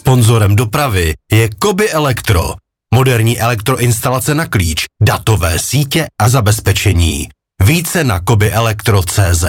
Sponzorem dopravy je Koby Elektro. Moderní elektroinstalace na klíč, datové sítě a zabezpečení. Více na kobyelektro.cz.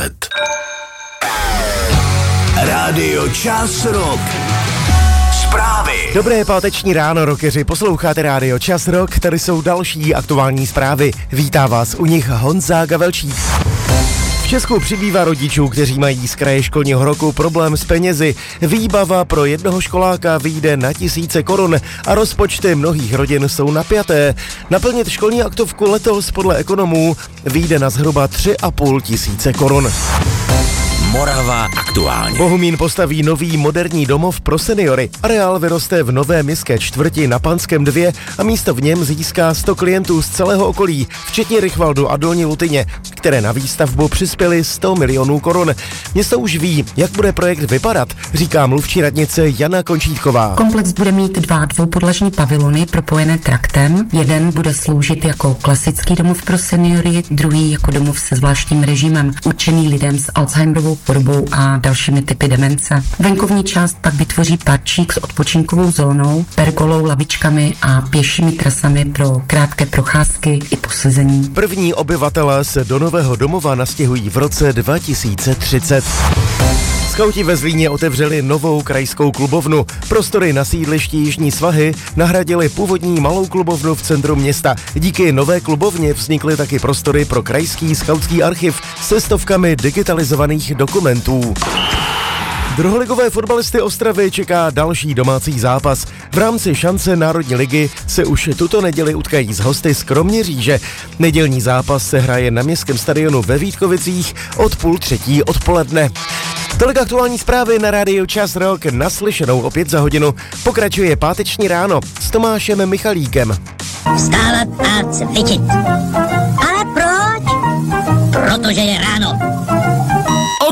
Rádio Čas Rock. Zprávy. Dobré páteční ráno, rockeři, posloucháte Rádio Čas Rock, tady jsou další aktuální zprávy. Vítá vás u nich Honza Gavelčík. V Česku přibývá rodičů, kteří mají z kraje školního roku problém s penězi. Výbava pro jednoho školáka vyjde na tisíce korun a rozpočty mnohých rodin jsou napjaté. Naplnit školní aktovku letos podle ekonomů vyjde na zhruba 3,5 tisíce korun. Morava aktuálně. Bohumín postaví nový moderní domov pro seniory. Areál vyroste v nové městské čtvrti na Panském 2 a místo v něm získá 100 klientů z celého okolí, včetně Rychvaldu a Dolní Lutyně, které na výstavbu přispěly 100 milionů korun. Město už ví, jak bude projekt vypadat, říká mluvčí radnice Jana Končítková. Komplex bude mít dva dvoupodlažní pavilony propojené traktem. Jeden bude sloužit jako klasický domov pro seniory, druhý jako domov se zvláštním režimem, určený lidem s Alzheimerovou chorobou a dalšími typy demence. Venkovní část pak vytvoří parčík s odpočinkovou zónou, pergolou, lavičkami a pěšími trasami pro krátké procházky i posezení. První obyvatelé se do nového domova nastěhují v roce 2030. Skauti ve Zlíně otevřeli novou krajskou klubovnu. Prostory na sídlišti Jižní Svahy nahradili původní malou klubovnu v centru města. Díky nové klubovně vznikly taky prostory pro krajský skautský archiv se stovkami digitalizovaných dokumentů. Druholigové fotbalisty Ostravy čeká další domácí zápas. V rámci šance Národní ligy se už tuto neděli utkají s hosty z Kroměříže. Nedělní zápas se hraje na městském stadionu ve Vítkovicích od 2:30 odpoledne. Tolik aktuální zprávy na Rádiu Čas Rock, naslyšenou opět za hodinu. Pokračuje páteční ráno s Tomášem Michalíkem. Vstávat a cvičit. Ale proč? Protože je ráno.